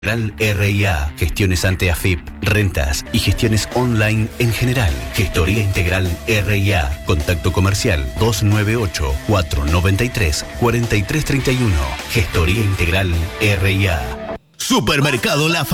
RIA, gestiones ante AFIP, rentas y gestiones online en general. Gestoría Integral RIA. Contacto comercial 298-493-4331. Gestoría Integral RIA. Supermercado La